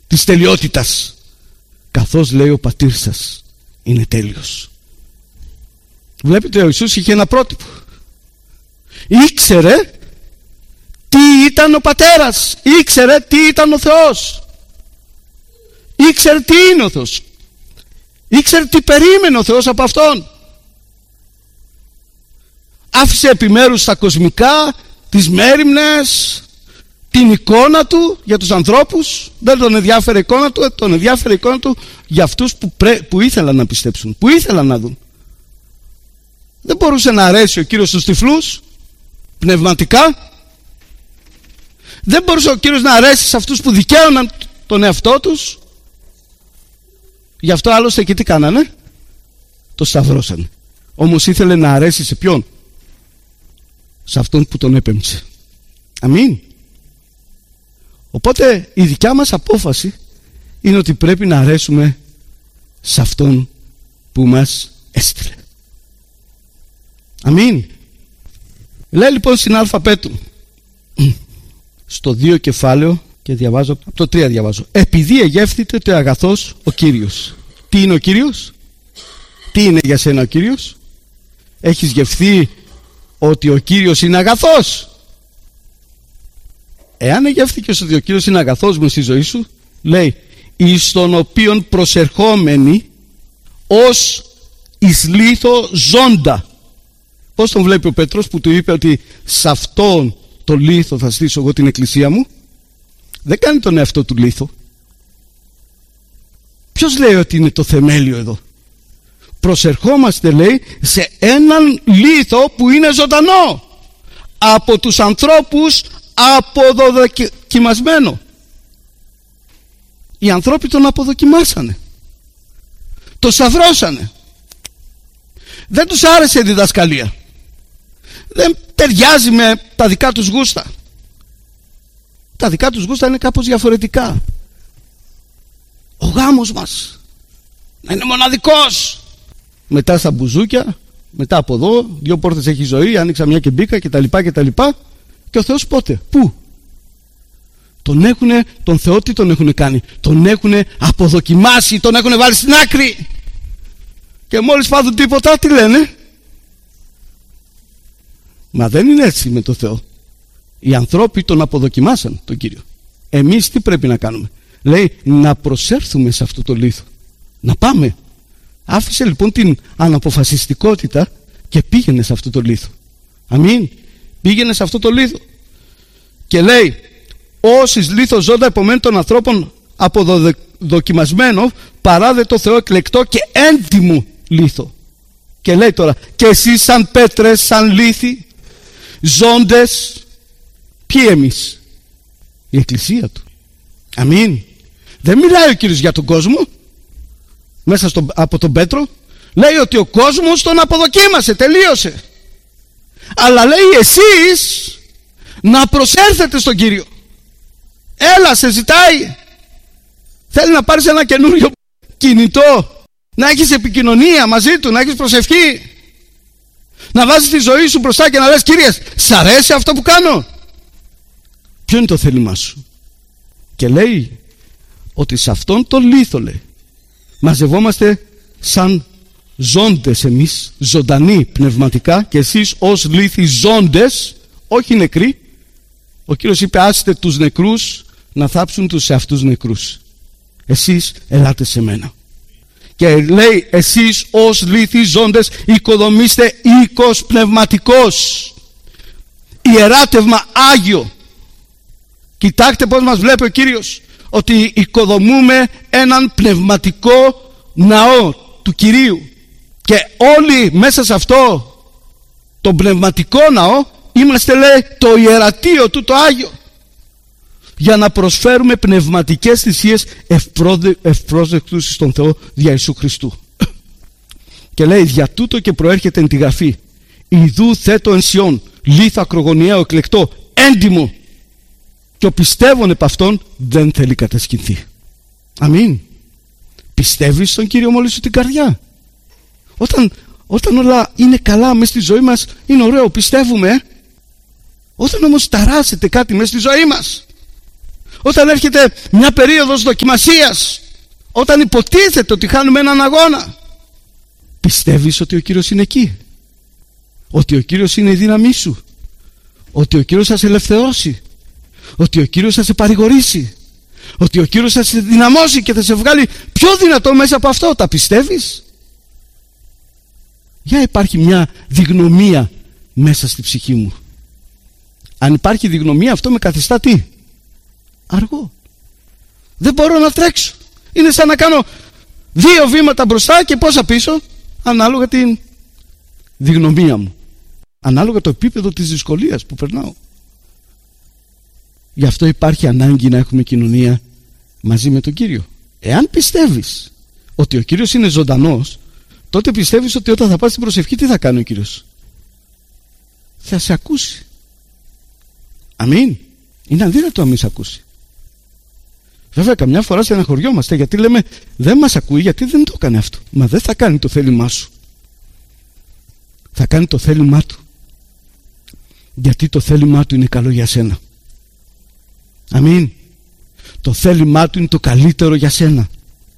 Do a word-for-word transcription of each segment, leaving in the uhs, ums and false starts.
της τελειότητας, καθώς λέει ο πατήρ σας είναι τέλειος. Βλέπετε, ο Ιησούς είχε ένα πρότυπο. Ήξερε τι ήταν ο πατέρας, ήξερε τι ήταν ο Θεός, ήξερε τι είναι ο Θεός, ήξερε τι περίμενε ο Θεός από αυτόν. Άφησε επιμέρους τα κοσμικά, τις μέριμνες, την εικόνα του για τους ανθρώπους. Δεν τον ενδιάφερε η εικόνα του, τον ενδιάφερε η εικόνα του για αυτούς που, πρέ, που ήθελαν να πιστέψουν, που ήθελαν να δουν. Δεν μπορούσε να αρέσει ο Κύριος στους τυφλούς πνευματικά. Δεν μπορούσε ο Κύριος να αρέσει σε αυτούς που δικαίωναν τον εαυτό τους. Γι' αυτό άλλωστε και τι κάνανε? Το σταυρώσανε. Όμως ήθελε να αρέσει σε ποιον? Σε αυτόν που τον έπεμψε. Αμήν. Οπότε η δικιά μας απόφαση είναι ότι πρέπει να αρέσουμε σε αυτόν που μας έστειλε. Αμήν. Λέει λοιπόν στην Α Πέτρου στο δύο κεφάλαιο, και διαβάζω από το τρία, διαβάζω: επειδή εγεύθητε το αγαθός ο Κύριος. Τι είναι ο Κύριος? Τι είναι για σένα ο Κύριος? Έχεις γευθεί ότι ο Κύριος είναι αγαθός? Εάν εγεύθηκες ότι ο Κύριος είναι αγαθός μες στη ζωή σου, λέει, εις τον οποίον προσερχόμενοι ως εις λίθο ζώντα. Πώς τον βλέπει ο Πέτρος που του είπε ότι σε αυτόν το λίθο θα στήσω εγώ την εκκλησία μου? Δεν κάνει τον εαυτό του λίθο. Ποιος λέει ότι είναι το θεμέλιο εδώ? Προσερχόμαστε, λέει, σε έναν λίθο που είναι ζωντανό, από τους ανθρώπους αποδοκιμασμένο. Οι ανθρώποι τον αποδοκιμάσανε, το σταυρώσανε. Δεν τους άρεσε η διδασκαλία, δεν ταιριάζει με τα δικά τους γούστα. Τα δικά τους γούστα είναι κάπως διαφορετικά. Ο γάμος μας να είναι μοναδικός. Μετά στα μπουζούκια, μετά από εδώ, δύο πόρτες έχει ζωή, άνοιξα μια και μπήκα και τα λοιπά και τα λοιπά. Και ο Θεός πότε, πού? Τον έχουνε, τον Θεό τι τον έχουνε κάνει? Τον έχουνε αποδοκιμάσει, τον έχουνε βάλει στην άκρη. Και μόλις πάθουν τίποτα, τι λένε? Μα δεν είναι έτσι με το Θεό. Οι ανθρώποι τον αποδοκιμάσαν τον Κύριο. Εμείς τι πρέπει να κάνουμε? Λέει να προσέρθουμε σε αυτό το λίθο, να πάμε. Άφησε λοιπόν την αναποφασιστικότητα και πήγαινε σε αυτό το λίθο. Αμήν. Πήγαινε σε αυτό το λίθο και λέει, όσοι λίθο ζώντα επομένου των ανθρώπων αποδοκιμασμένο, παράδε το Θεό εκλεκτό και έντιμο λίθο. Και λέει τώρα, και εσείς σαν πέτρες, σαν λίθοι, ζώντες. Ποιοι εμείς? Η εκκλησία του. Αμήν. Δεν μιλάει ο Κύριος για τον κόσμο μέσα στο, από τον Πέτρο. Λέει ότι ο κόσμος τον αποδοκίμασε, τελείωσε. Αλλά λέει εσείς να προσέρθετε στον Κύριο. Έλα, σε ζητάει. Θέλει να πάρεις ένα καινούριο κινητό, να έχεις επικοινωνία μαζί του, να έχεις προσευχή, να βάζεις τη ζωή σου μπροστά και να λες, Κύριε, σ' αρέσει αυτό που κάνω? Ποιο είναι το θέλημά σου? Και λέει ότι σε αυτόν τον λίθο, λέει, μαζευόμαστε σαν ζώντες εμείς, ζωντανοί πνευματικά, και εσείς ως λίθοι ζώντες, όχι νεκροί. Ο Κύριος είπε, άστε τους νεκρούς να θάψουν τους εαυτούς νεκρούς. Εσείς ελάτε σε μένα. Και λέει, εσείς ως λίθοι ζώντες οικοδομήστε οίκος πνευματικός, ιεράτευμα Άγιο. Κοιτάξτε πως μας βλέπει ο Κύριος, ότι οικοδομούμε έναν πνευματικό ναό του Κυρίου. Και όλοι μέσα σε αυτό το πνευματικό ναό είμαστε, λέει, το ιερατείο του, το Άγιο, για να προσφέρουμε πνευματικές θυσίες ευπρόσδεκτους στον Θεό δια Ιησού Χριστού. Και λέει, δια τούτο και προέρχεται εν τη γραφή, ιδού θέτω εν Σιών λίθο ακρογωνιαίο εκλεκτό έντιμο, και ο πιστεύων επ' αυτόν δεν θέλει κατασκηνθεί. Αμήν. Πιστεύεις στον Κύριο μόλις σου την καρδιά? Όταν, όταν όλα είναι καλά μέσα στη ζωή μας, είναι ωραίο, πιστεύουμε. Όταν όμως ταράσσεται κάτι μέσα στη ζωή μας, όταν έρχεται μια περίοδος δοκιμασίας, όταν υποτίθεται ότι χάνουμε έναν αγώνα, πιστεύεις ότι ο Κύριος είναι εκεί, ότι ο Κύριος είναι η δύναμή σου, ότι ο Κύριος θα σε ελευθερώσει, ότι ο Κύριος θα σε παρηγορήσει, ότι ο Κύριος θα σε δυναμώσει και θα σε βγάλει πιο δυνατό μέσα από αυτό? Τα πιστεύεις? Για υπάρχει μια διγνωμία μέσα στη ψυχή μου. Αν υπάρχει διγνωμία, αυτό με καθιστά τι? Αργό. Δεν μπορώ να τρέξω. Είναι σαν να κάνω δύο βήματα μπροστά και πόσα πίσω, ανάλογα την διγνωμία μου, ανάλογα το επίπεδο της δυσκολίας που περνάω. Γι' αυτό υπάρχει ανάγκη να έχουμε κοινωνία μαζί με τον Κύριο. Εάν πιστεύεις ότι ο Κύριος είναι ζωντανός, τότε πιστεύεις ότι όταν θα πας στην προσευχή, τι θα κάνει ο Κύριος? Θα σε ακούσει. Αμήν. Είναι αδύνατο να μην σε ακούσει. Βέβαια καμιά φορά στεναχωριόμαστε, γιατί λέμε δεν μας ακούει, γιατί δεν το έκανε αυτό. Μα δεν θα κάνει το θέλημά σου. Θα κάνει το θέλημά του, γιατί το θέλημά του είναι καλό για σένα. Αμήν. Το θέλημά του είναι το καλύτερο για σένα.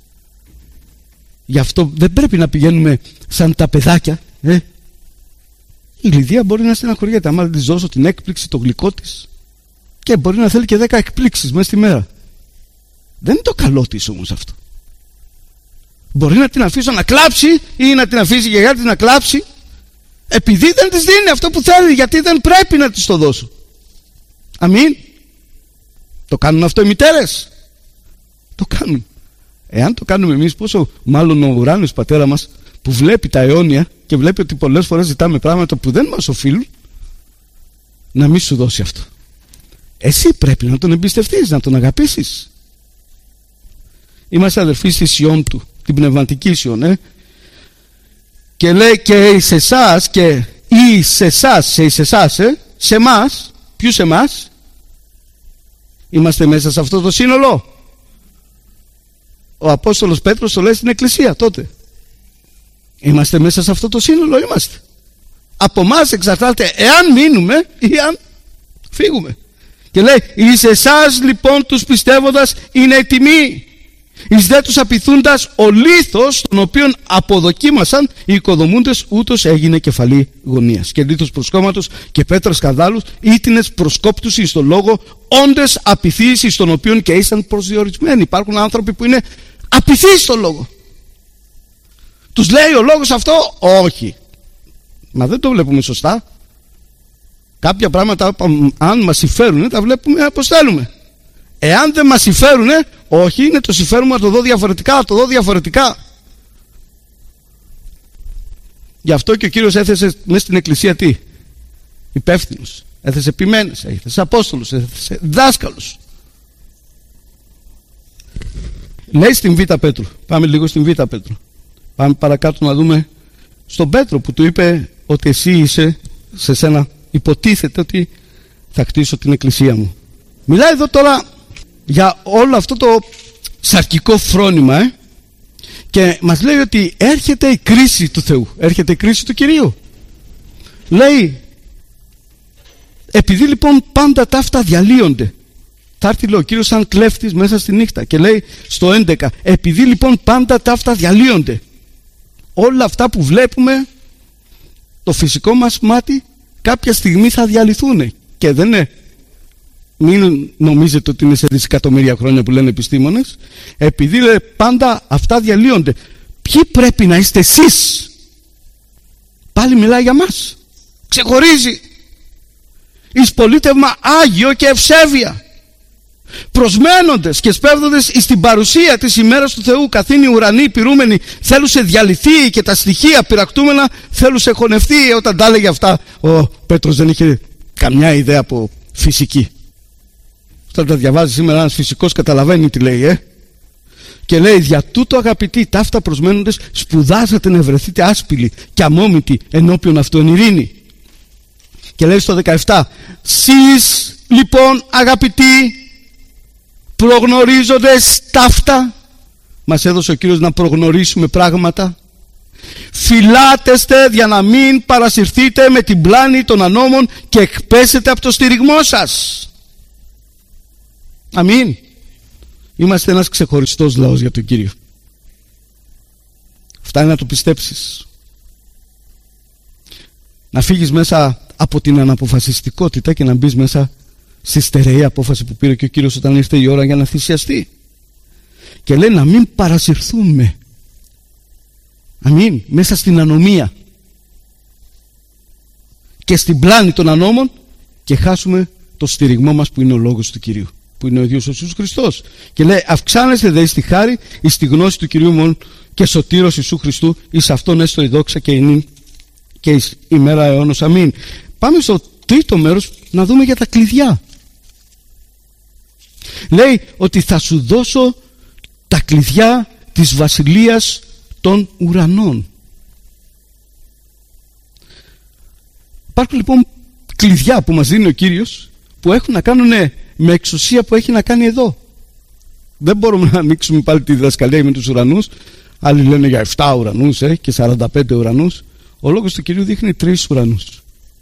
Γι' αυτό δεν πρέπει να πηγαίνουμε σαν τα παιδάκια. ε? Η Λιδία μπορεί να στεναχωριέται, άμα δεν της δώσω την έκπληξη, το γλυκό της, και μπορεί να θέλει και δέκα εκπλήξεις μέσα στη μέρα. Δεν είναι το καλό της όμως αυτό. Μπορεί να την αφήσω να κλάψει, ή να την αφήσει η γιαγιά της να κλάψει, επειδή δεν της δίνει αυτό που θέλει, γιατί δεν πρέπει να της το δώσω. Αμήν. Το κάνουν αυτό οι μητέρες? Το κάνουν. Εάν το κάνουμε εμείς, πόσο μάλλον ο ουράνιος πατέρα μας, που βλέπει τα αιώνια και βλέπει ότι πολλές φορές ζητάμε πράγματα που δεν μας οφείλουν, να μην σου δώσει αυτό. Εσύ πρέπει να τον εμπιστευτείς, να τον αγαπήσεις. Είμαστε αδερφοί στη Σιών του, την πνευματική Σιών, ε? Και λέει και σε εσάς, και ή σε εσάς, σε σε εσάς, ε? σε εμάς. Ποιους εμάς? Είμαστε μέσα σε αυτό το σύνολο. Ο Απόστολος Πέτρος το λέει στην Εκκλησία τότε. Είμαστε μέσα σε αυτό το σύνολο, είμαστε. Από εμάς εξαρτάται εάν μείνουμε ή αν φύγουμε. Και λέει εις εσάς λοιπόν τους πιστεύοντας είναι η τιμή, εις δε τους απειθούντας ο λίθος τον οποίον αποδοκίμασαν οι οικοδομούντες, ούτως έγινε κεφαλή γωνίας και λίθος προσκόμματος και πέτρα σκανδάλους, ήτινες προσκόπτους εις το λόγο, όντες απειθείς εις τον οποίον και ήσαν προσδιορισμένοι. Υπάρχουν άνθρωποι που είναι απειθείς στο λόγο. Τους λέει ο λόγος αυτό? Όχι. Μα δεν το βλέπουμε σωστά. Κάποια πράγματα αν μας συμφέρουν τα βλέπουμε όπως θέλουμε. Εάν δεν μας συμφέρουν, όχι, είναι το συμφέρον να το δω διαφορετικά, να το δω διαφορετικά. Γι' αυτό και ο Κύριος έθεσε μέσα στην Εκκλησία τι? Υπεύθυνους. Έθεσε ποιμένες, έθεσε απόστολους, έθεσε δάσκαλους. Λέει στην Β' Πέτρου, πάμε λίγο στην Β' Πέτρου. Πάμε παρακάτω να δούμε στον Πέτρο που του είπε ότι εσύ είσαι, σε σένα υποτίθεται ότι θα χτίσω την εκκλησία μου. Μιλάει εδώ τώρα για όλο αυτό το σαρκικό φρόνημα, ε? Και μας λέει ότι έρχεται η κρίση του Θεού, έρχεται η κρίση του Κυρίου. Λέει, επειδή λοιπόν πάντα τα αυτά διαλύονται, θα έρθει λέει ο Κύριος σαν κλέφτης μέσα στη νύχτα, και λέει στο έντεκα, επειδή λοιπόν πάντα τα αυτά διαλύονται, όλα αυτά που βλέπουμε, το φυσικό μας μάτι κάποια στιγμή θα διαλυθούν. Και δεν είναι, μην νομίζετε ότι είναι σε δισεκατομμύρια χρόνια που λένε επιστήμονες, επειδή λέει, πάντα αυτά διαλύονται. Ποιοι πρέπει να είστε εσείς? Πάλι μιλάει για μας, ξεχωρίζει. Εις πολίτευμα άγιο και ευσέβεια, προσμένοντες και σπέβδοντες εις την παρουσία της ημέρας του Θεού, καθήν οι ουρανοί πυρούμενοι θέλουσε διαλυθεί και τα στοιχεία πυρακτούμενα θέλουσε χωνευτεί. Όταν τα έλεγε αυτά ο Πέτρος δεν είχε καμιά ιδέα από φυσική. Όταν τα διαβάζει σήμερα ένας φυσικός καταλαβαίνει τι λέει, ε? Και λέει, δια τούτο αγαπητοί ταύτα προσμένοντες σπουδάσατε να βρεθείτε άσπηλοι και αμόμητοι ενώπιον αυτού εν ειρήνη. Και λέει στο δεκαεπτά, σεις λοιπόν αγαπητοί προγνωρίζοντες ταύτα, μας έδωσε ο Κύριος να προγνωρίσουμε πράγματα, φυλάτεστε για να μην παρασυρθείτε με την πλάνη των ανώμων και εκπέσετε από το στηριγμό σας. Αμήν. Είμαστε ένας ξεχωριστός λαός για τον Κύριο. Φτάνει να το πιστέψεις. Να φύγεις μέσα από την αναποφασιστικότητα και να μπεις μέσα στη στερεή απόφαση που πήρε και ο Κύριος όταν ήρθε η ώρα για να θυσιαστεί. Και λέει να μην παρασυρθούμε. Αμήν. Μέσα στην ανομία και στην πλάνη των ανώμων και χάσουμε το στηριγμό μας που είναι ο λόγος του Κυρίου, που είναι ο ίδιος ο Ιησούς Χριστός. Και λέει αυξάνεστε δε στη χάρη εις τη γνώση του Κυρίου μόνο και σωτήρος Ιησού Χριστού, εις αυτόν έστω η δόξα και η και εις ημέρα αιώνος. Αμήν. Πάμε στο τρίτο μέρος να δούμε για τα κλειδιά. Λέει ότι θα σου δώσω τα κλειδιά της βασιλείας των ουρανών. Υπάρχουν λοιπόν κλειδιά που μας δίνει ο Κύριος που έχουν να κάνουν με εξουσία που έχει να κάνει εδώ. Δεν μπορούμε να ανοίξουμε πάλι τη διδασκαλία με τους ουρανούς. Άλλοι λένε για επτά ουρανούς ε, και σαράντα πέντε ουρανούς. Ο λόγος του Κυρίου δείχνει τρεις ουρανούς.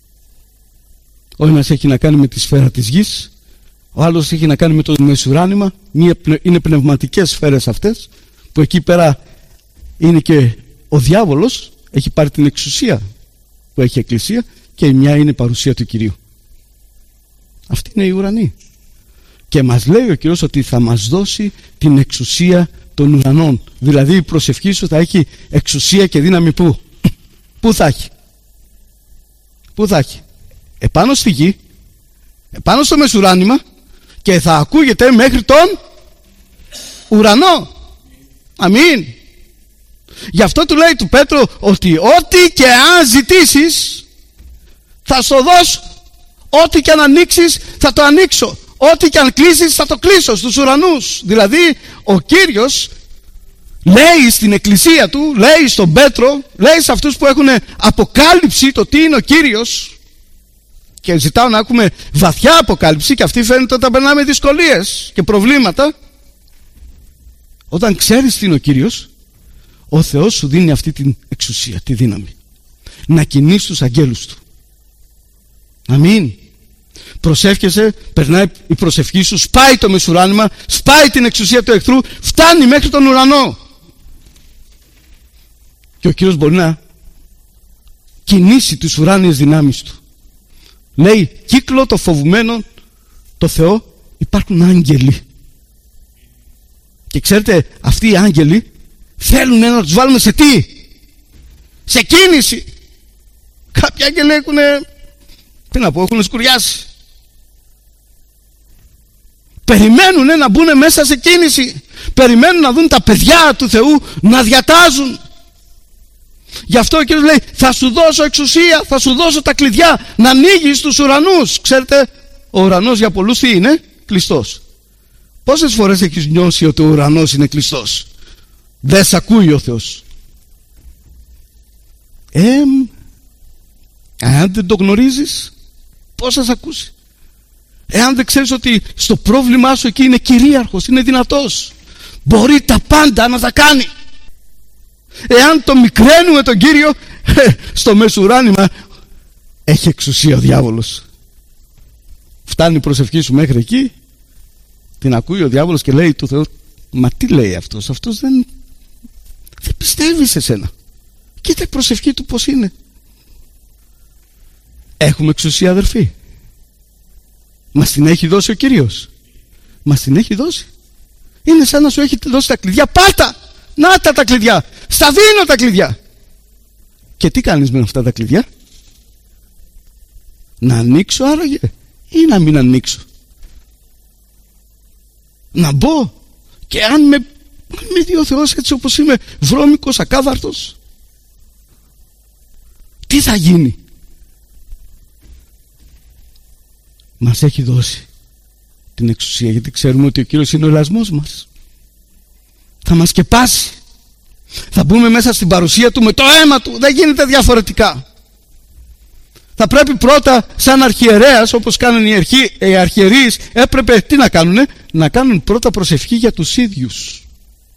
Ο ένας έχει να κάνει με τη σφαίρα της γης, ο άλλος έχει να κάνει με το μεσουράνημα. Είναι πνευματικές σφαίρες αυτές, που εκεί πέρα είναι και ο διάβολος, έχει πάρει την εξουσία που έχει η Εκκλησία, και η μια είναι η παρουσία του Κυρίου. Αυτή είναι η ουρανή. Και μας λέει ο Κύριος ότι θα μας δώσει την εξουσία των ουρανών. Δηλαδή η προσευχή σου θα έχει εξουσία και δύναμη πού? Πού θα έχει? Πού θα έχει? Επάνω στη γη, επάνω στο μεσουράνημα, και θα ακούγεται μέχρι τον ουρανό. Αμήν. Γι' αυτό του λέει του Πέτρου ότι ό,τι και αν ζητήσεις θα στο δώσω, ό,τι και αν ανοίξεις θα το ανοίξω, ό,τι και αν κλείσεις θα το κλείσω στους ουρανούς. Δηλαδή ο Κύριος λέει στην εκκλησία του, λέει στον Πέτρο, λέει σε αυτούς που έχουν αποκάλυψη το τι είναι ο Κύριος, και ζητάω να έχουμε βαθιά αποκάλυψη, και αυτή φαίνεται όταν περνάμε δυσκολίες και προβλήματα. Όταν ξέρεις τι είναι ο Κύριος, ο Θεός σου δίνει αυτή την εξουσία, τη δύναμη να κινείς τους αγγέλους του. Αμήν. Προσεύχεσαι, περνάει η προσευχή σου, σπάει το μεσουράνημα, σπάει την εξουσία του εχθρού, φτάνει μέχρι τον ουρανό. Και ο Κύριος μπορεί να κινήσει τις ουράνιες δυνάμεις του. Λέει κύκλο το φοβουμένο το Θεό υπάρχουν άγγελοι. Και ξέρετε, αυτοί οι άγγελοι θέλουν να τους βάλουμε σε τι? Σε κίνηση. Κάποιοι άγγελοι έχουν, τι να πω, έχουν σκουριάσει. Περιμένουν να μπουν μέσα σε κίνηση. Περιμένουν να δουν τα παιδιά του Θεού να διατάζουν. Γι' αυτό ο Κύριος λέει θα σου δώσω εξουσία, θα σου δώσω τα κλειδιά να ανοίγεις τους ουρανούς. Ξέρετε, ο ουρανός για πολλούς τι είναι? Κλειστός. Πόσες φορές έχεις νιώσει ότι ο ουρανός είναι κλειστός? Δεν σ' ακούει ο Θεός. Ε, αν δεν το γνωρίζεις, πώς θα σ' ακούσει? Εάν δεν ξέρεις ότι στο πρόβλημά σου εκεί είναι κυρίαρχος, είναι δυνατός, μπορεί τα πάντα να τα κάνει. Εάν το μικραίνουμε τον Κύριο, στο μεσουράνημα έχει εξουσία ο διάβολος. Φτάνει η προσευχή σου μέχρι εκεί, την ακούει ο διάβολος και λέει του Θεού, μα τι λέει αυτός? Αυτός δεν, δεν πιστεύει σε σένα. Κοίτα η προσευχή του πως είναι. Έχουμε εξουσία, αδερφοί. Μας την έχει δώσει ο Κύριος. Μας την έχει δώσει. Είναι σαν να σου έχει δώσει τα κλειδιά. Πάτα! Να τα τα κλειδιά. Στα δίνω τα κλειδιά. Και τι κάνεις με αυτά τα κλειδιά? Να ανοίξω άραγε ή να μην ανοίξω? Να μπω και αν με, με δει ο Θεός έτσι όπως είμαι, βρώμικος, ακάβαρτος, τι θα γίνει? Μας έχει δώσει την εξουσία, γιατί ξέρουμε ότι ο Κύριος είναι ο ελασμός μας. Θα μας σκεπάσει. Θα μπούμε μέσα στην παρουσία του με το αίμα του. Δεν γίνεται διαφορετικά. Θα πρέπει πρώτα σαν αρχιερέας, όπως κάνουν οι, αρχι... οι αρχιερείς, έπρεπε τι να κάνουνε? Να κάνουν πρώτα προσευχή για τους ίδιους.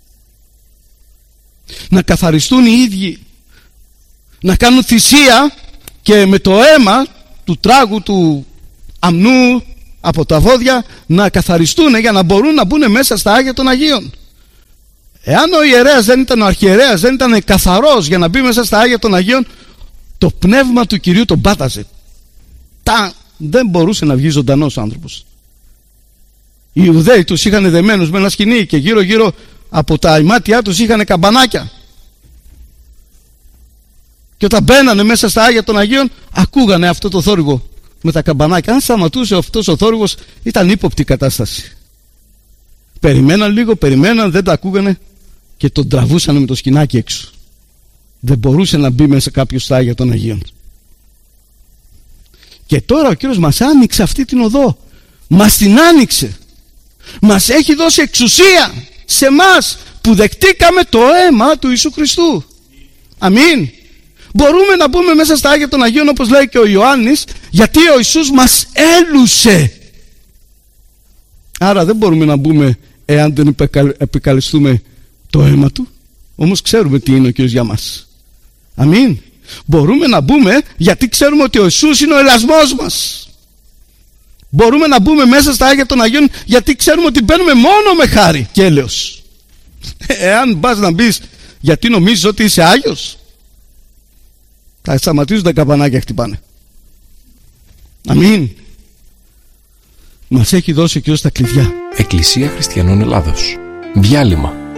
Να καθαριστούν οι ίδιοι. Να κάνουν θυσία και με το αίμα του τράγου του αμνού, από τα βόδια να καθαριστούν για να μπορούν να μπουν μέσα στα Άγια των Αγίων. Εάν ο ιερέας δεν ήταν, ο αρχιερέας δεν ήταν καθαρός για να μπει μέσα στα Άγια των Αγίων, το πνεύμα του Κυρίου τον πάταζε. Τα, δεν μπορούσε να βγει ζωντανός ο άνθρωπος. Οι Ιουδαίοι τους είχαν δεμένους με ένα σκοινί και γύρω γύρω από τα ημάτια τους είχαν καμπανάκια. Και όταν μπαίνανε μέσα στα Άγια των Αγίων, ακούγανε αυτό το θόρυβο με τα καμπανάκια. Αν σταματούσε αυτός ο θόρυβος, ήταν ύποπτη κατάσταση. Περιμέναν λίγο, περιμέναν, δεν τα ακούγανε και τον τραβούσαν με το σκηνάκι έξω. Δεν μπορούσε να μπει μέσα κάποιος στα Άγια των Αγίων. Και τώρα ο Κύριος μας άνοιξε αυτή την οδό. Μας την άνοιξε. Μας έχει δώσει εξουσία σε εμάς που δεκτήκαμε το αίμα του Ιησού Χριστού. Αμήν. Μπορούμε να μπούμε μέσα στα Άγια των Αγίων, όπως λέει και ο Ιωάννης, γιατί ο Ιησούς μας έλουσε. Άρα δεν μπορούμε να μπούμε εάν δεν επικαλεστούμε το αίμα του. Όμως ξέρουμε τι είναι ο Κύριος για μας. Αμήν. Μπορούμε να μπούμε γιατί ξέρουμε ότι ο Ιησούς είναι ο ελασμός μας. Μπορούμε να μπούμε μέσα στα Άγια των Αγίων γιατί ξέρουμε ότι μπαίνουμε μόνο με χάρη και έλεος. Εάν πας να μπεις γιατί νομίζεις ότι είσαι Άγιος, θα σταματήσουν τα καμπανάκια χτυπάνε. Αμήν. Μας έχει δώσει ο Κύριος τα κλειδιά. Εκκλησία Χριστιανών Ελλάδος. Διάλειμμα.